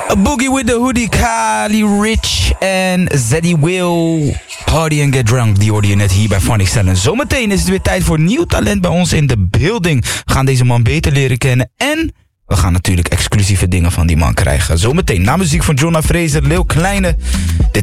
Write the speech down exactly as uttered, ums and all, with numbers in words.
A Boogie with the Hoodie, Kali Rich en Zeddy Will. Party and Get Drunk, die hoorde je net hier bij Funny Stellen. Zometeen is het weer tijd voor nieuw talent bij ons in de building. We gaan deze man beter leren kennen en we gaan natuurlijk exclusieve dingen van die man krijgen. Zometeen na muziek van Jonna Fraser, Leeuw Kleine. Dit